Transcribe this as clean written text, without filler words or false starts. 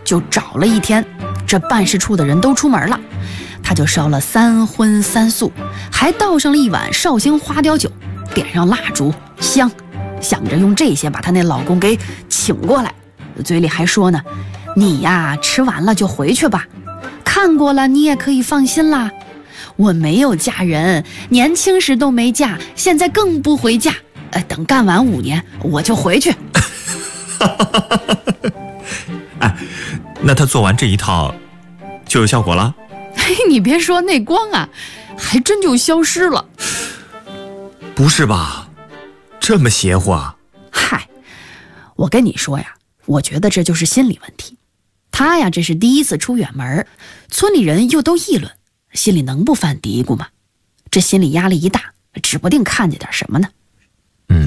就找了一天，这办事处的人都出门了，他就烧了3荤3素，还倒上了一碗绍兴花雕酒，点上蜡烛香，想着用这些把他那老公给请过来，嘴里还说呢，你呀吃完了就回去吧，看过了你也可以放心啦，我没有嫁人，年轻时都没嫁，现在更不回家，等干完5年我就回去。 哎，那他做完这一套就有效果了？ 你别说，那光啊还真就消失了。 不是吧，这么邪乎啊？ 嗨，我跟你说呀，我觉得这就是心理问题。他呀这是第一次出远门，村里人又都议论，心里能不犯嘀咕吗？这心理压力一大，指不定看见点什么呢。